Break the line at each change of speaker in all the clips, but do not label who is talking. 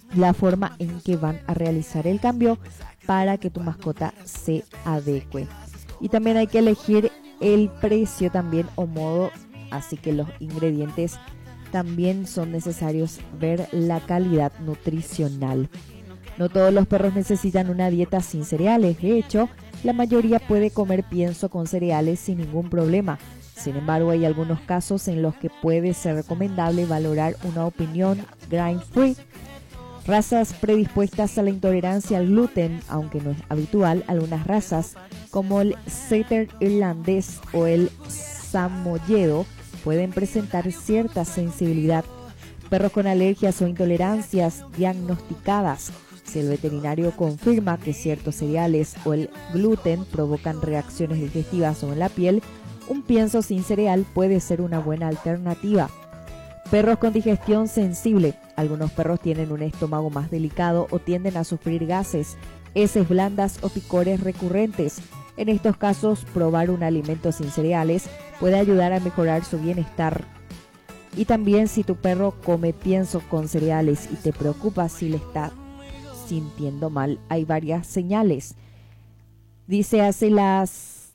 la forma en que van a realizar el cambio para que tu mascota se adecue. Y también hay que elegir el precio también o modo, así que los ingredientes también son necesarios, ver la calidad nutricional. No todos los perros necesitan una dieta sin cereales, de hecho, la mayoría puede comer pienso con cereales sin ningún problema. Sin embargo, hay algunos casos en los que puede ser recomendable valorar una opinión grain-free. Razas predispuestas a la intolerancia al gluten, aunque no es habitual, algunas razas como el setter irlandés o el samoyedo pueden presentar cierta sensibilidad. Perros con alergias o intolerancias diagnosticadas. Si el veterinario confirma que ciertos cereales o el gluten provocan reacciones digestivas o en la piel, un pienso sin cereal puede ser una buena alternativa. Perros con digestión sensible. Algunos perros tienen un estómago más delicado o tienden a sufrir gases, heces blandas o picores recurrentes. En estos casos, probar un alimento sin cereales puede ayudar a mejorar su bienestar. Y también si tu perro come pienso con cereales y te preocupa si le está sintiendo mal, hay varias señales. Dice, hace las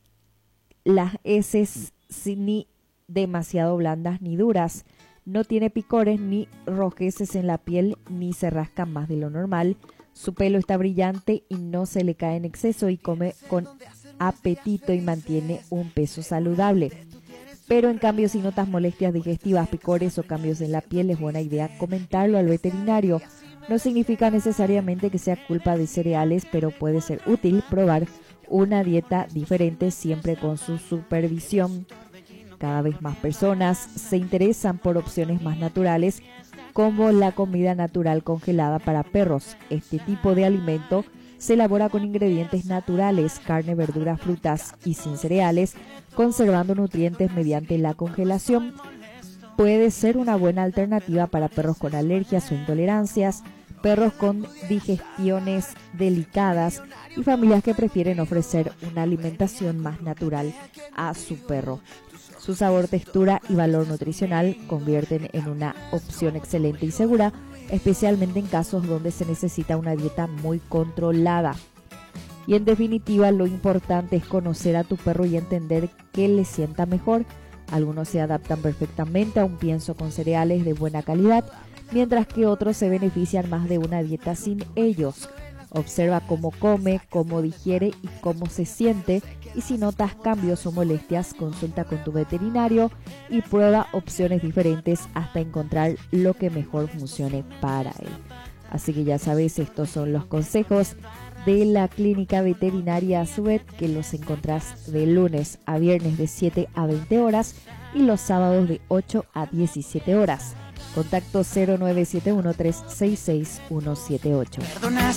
heces ni demasiado blandas ni duras, no tiene picores ni rojeces en la piel ni se rasca más de lo normal, su pelo está brillante y no se le cae en exceso y come con apetito y mantiene un peso saludable. Pero en cambio, si notas molestias digestivas, picores o cambios en la piel, es buena idea comentarlo al veterinario. No significa necesariamente que sea culpa de cereales, pero puede ser útil probar una dieta diferente siempre con su supervisión. Cada vez más personas se interesan por opciones más naturales, como la comida natural congelada para perros. Este tipo de alimento se elabora con ingredientes naturales, carne, verduras, frutas y sin cereales, conservando nutrientes mediante la congelación. Puede ser una buena alternativa para perros con alergias o intolerancias, perros con digestiones delicadas y familias que prefieren ofrecer una alimentación más natural a su perro. Su sabor, textura y valor nutricional convierten en una opción excelente y segura, especialmente en casos donde se necesita una dieta muy controlada. Y en definitiva, lo importante es conocer a tu perro y entender qué le sienta mejor. Algunos se adaptan perfectamente a un pienso con cereales de buena calidad, mientras que otros se benefician más de una dieta sin ellos. Observa cómo come, cómo digiere y cómo se siente, y si notas cambios o molestias, consulta con tu veterinario y prueba opciones diferentes hasta encontrar lo que mejor funcione para él. Así que ya sabes, estos son los consejos de la Clínica Veterinaria Subet, que los encontrás de lunes a viernes de 7 a 20 horas y los sábados de 8 a 17 horas. Contacto 0971 366 178.